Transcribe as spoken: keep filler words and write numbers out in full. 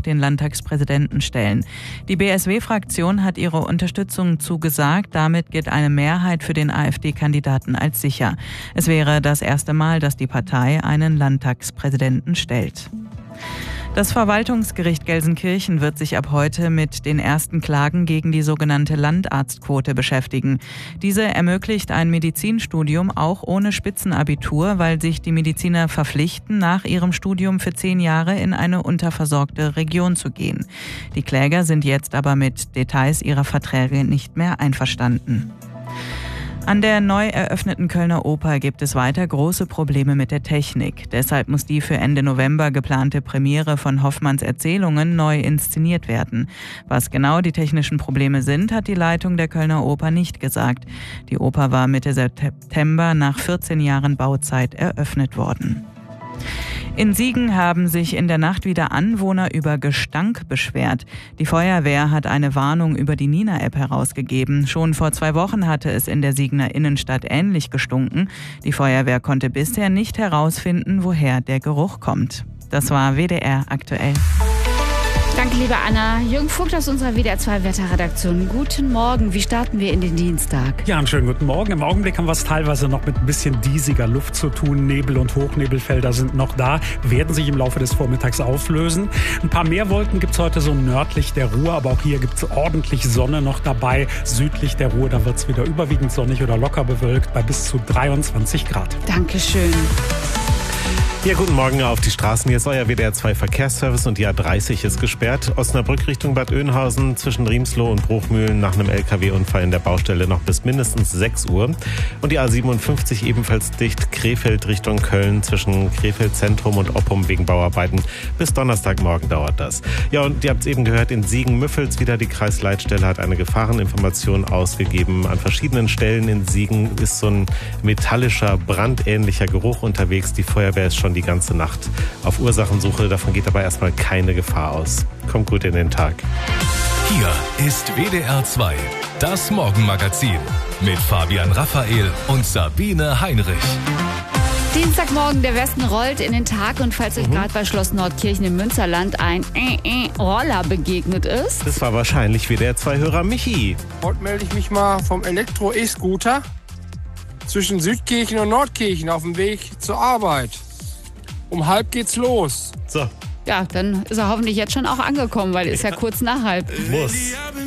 den Landtagspräsidenten stellen. Die B S W-Fraktion hat ihre Unterstützung zugesagt. Damit gilt eine Mehrheit für den AfD-Kandidaten als sicher. Es wäre das erste Mal, dass die Partei einen Landtagspräsidenten stellt. Das Verwaltungsgericht Gelsenkirchen wird sich ab heute mit den ersten Klagen gegen die sogenannte Landarztquote beschäftigen. Diese ermöglicht ein Medizinstudium auch ohne Spitzenabitur, weil sich die Mediziner verpflichten, nach ihrem Studium für zehn Jahre in eine unterversorgte Region zu gehen. Die Kläger sind jetzt aber mit Details ihrer Verträge nicht mehr einverstanden. An der neu eröffneten Kölner Oper gibt es weiter große Probleme mit der Technik. Deshalb muss die für Ende November geplante Premiere von Hoffmanns Erzählungen neu inszeniert werden. Was genau die technischen Probleme sind, hat die Leitung der Kölner Oper nicht gesagt. Die Oper war Mitte September nach vierzehn Jahren Bauzeit eröffnet worden. In Siegen haben sich in der Nacht wieder Anwohner über Gestank beschwert. Die Feuerwehr hat eine Warnung über die Nina-App herausgegeben. Schon vor zwei Wochen hatte es in der Siegener Innenstadt ähnlich gestunken. Die Feuerwehr konnte bisher nicht herausfinden, woher der Geruch kommt. Das war W D R aktuell. Danke, liebe Anna. Jürgen Vogt aus unserer W D R zwei Wetterredaktion. Guten Morgen. Wie starten wir in den Dienstag? Ja, einen schönen guten Morgen. Im Augenblick haben wir es teilweise noch mit ein bisschen diesiger Luft zu tun. Nebel- und Hochnebelfelder sind noch da, werden sich im Laufe des Vormittags auflösen. Ein paar mehr Wolken gibt es heute so nördlich der Ruhr, aber auch hier gibt es ordentlich Sonne noch dabei. Südlich der Ruhr, da wird es wieder überwiegend sonnig oder locker bewölkt bei bis zu dreiundzwanzig Grad. Dankeschön. Ja, guten Morgen auf die Straßen. Hier ist euer W D R zwei Verkehrsservice und die A dreißig ist gesperrt. Osnabrück Richtung Bad Oeynhausen zwischen Riemsloh und Bruchmühlen nach einem L K W-Unfall in der Baustelle noch bis mindestens sechs Uhr. Und die A siebenundfünfzig ebenfalls dicht Krefeld Richtung Köln zwischen Krefeld Zentrum und Oppum wegen Bauarbeiten. Bis Donnerstagmorgen dauert das. Ja, und ihr habt es eben gehört, in Siegen-Müffels wieder die Kreisleitstelle hat eine Gefahreninformation ausgegeben. An verschiedenen Stellen in Siegen ist so ein metallischer, brandähnlicher Geruch unterwegs. Die Feuerwehr ist schon die ganze Nacht auf Ursachensuche. Davon geht aber erstmal keine Gefahr aus. Kommt gut in den Tag. Hier ist W D R zwei, das Morgenmagazin mit Fabian Raphael und Sabine Heinrich. Dienstagmorgen, der Westen rollt in den Tag und falls euch mhm. gerade bei Schloss Nordkirchen im Münsterland ein äh, äh, Roller begegnet ist. Das war wahrscheinlich W D R zwei Hörer Michi. Heute melde ich mich mal vom Elektro-E-Scooter zwischen Südkirchen und Nordkirchen auf dem Weg zur Arbeit. Um halb geht's los. So. Ja, dann ist er hoffentlich jetzt schon auch angekommen, weil es ist ja kurz nach halb. Muss.